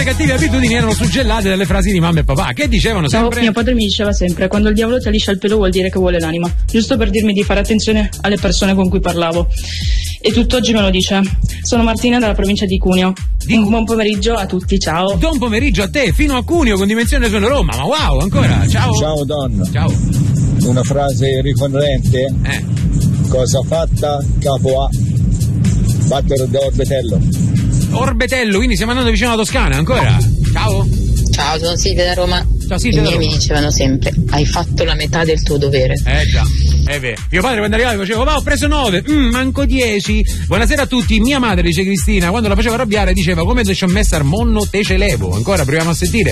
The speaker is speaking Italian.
nostre cattive abitudini erano suggellate dalle frasi di mamma e papà, che dicevano sempre. Mio padre mi diceva sempre: quando il diavolo ti liscia il pelo vuol dire che vuole l'anima, giusto per dirmi di fare attenzione alle persone con cui parlavo. E tutt'oggi me lo dice. Sono Martina dalla provincia di Cuneo. Un buon pomeriggio a tutti, ciao. Buon pomeriggio a te, fino a Cuneo con dimensione sono Roma, ma wow, ancora, ciao. Ciao donna. Ciao. Una frase ricorrente. Cosa fatta, capo A. Battere da Orbetello. Orbetello, quindi stiamo andando vicino alla Toscana, ancora. Ciao. Ciao, sono Silvia da Roma. Ciao Silvia. I miei mi dicevano sempre: hai fatto la metà del tuo dovere. Già, è vero. Mio padre quando arrivava faceva: ma ho preso 9, manco 10. Buonasera a tutti. Mia madre, dice Cristina, quando la faceva arrabbiare diceva: come se ci ho messo al monno te ce levo. Ancora proviamo a sentire.